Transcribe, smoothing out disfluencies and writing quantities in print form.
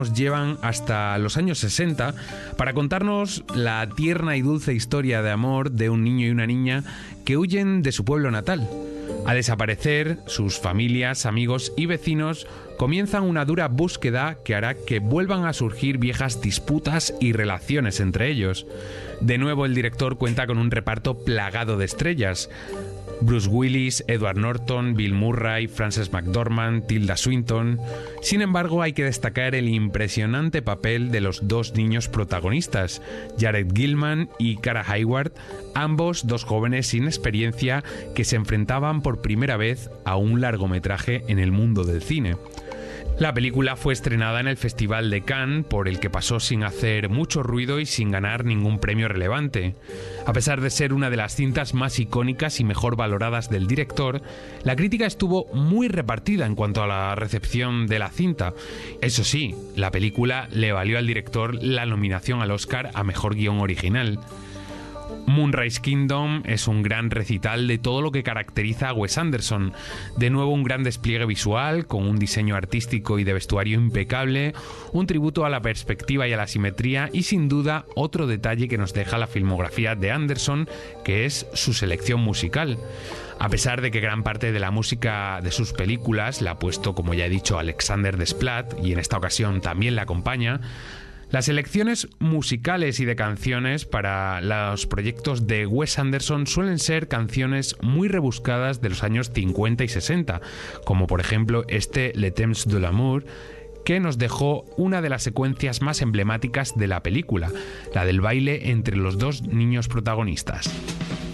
Nos llevan hasta los años 60 para contarnos la tierna y dulce historia de amor de un niño y una niña que huyen de su pueblo natal. Al desaparecer, sus familias, amigos y vecinos comienzan una dura búsqueda que hará que vuelvan a surgir viejas disputas y relaciones entre ellos. De nuevo, el director cuenta con un reparto plagado de estrellas. Bruce Willis, Edward Norton, Bill Murray, Frances McDormand, Tilda Swinton. Sin embargo, hay que destacar el impresionante papel de los dos niños protagonistas, Jared Gilman y Cara Hayward, ambos dos jóvenes sin experiencia que se enfrentaban por primera vez a un largometraje en el mundo del cine. La película fue estrenada en el Festival de Cannes, por el que pasó sin hacer mucho ruido y sin ganar ningún premio relevante. A pesar de ser una de las cintas más icónicas y mejor valoradas del director, la crítica estuvo muy repartida en cuanto a la recepción de la cinta. Eso sí, la película le valió al director la nominación al Oscar a Mejor Guión Original. Moonrise Kingdom es un gran recital de todo lo que caracteriza a Wes Anderson. De nuevo, un gran despliegue visual, con un diseño artístico y de vestuario impecable, un tributo a la perspectiva y a la simetría y, sin duda, otro detalle que nos deja la filmografía de Anderson, que es su selección musical. A pesar de que gran parte de la música de sus películas la ha puesto, como ya he dicho, Alexander Desplat, y en esta ocasión también la acompaña, las selecciones musicales y de canciones para los proyectos de Wes Anderson suelen ser canciones muy rebuscadas de los años 50 y 60, como por ejemplo este Le Temps de l'amour, que nos dejó una de las secuencias más emblemáticas de la película, la del baile entre los dos niños protagonistas.